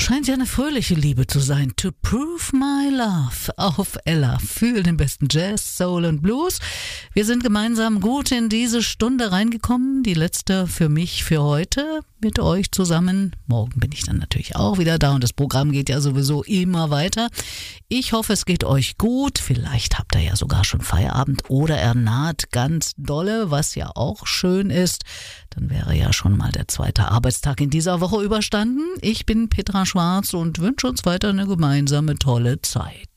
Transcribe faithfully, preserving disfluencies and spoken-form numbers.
Scheint ja eine fröhliche Liebe zu sein. To Prove My Love auf Ella. Fühl den besten Jazz, Soul und Blues. Wir sind gemeinsam gut in diese Stunde reingekommen. Die letzte für mich für heute mit euch zusammen. Morgen bin ich dann natürlich auch wieder da und das Programm geht ja sowieso immer weiter. Ich hoffe, es geht euch gut. Vielleicht habt ihr ja sogar schon Feierabend oder er naht ganz dolle, was ja auch schön ist. Dann wäre ja schon mal der zweite Arbeitstag in dieser Woche überstanden. Ich bin Petra Schwarz und wünsche uns weiter eine gemeinsame tolle Zeit.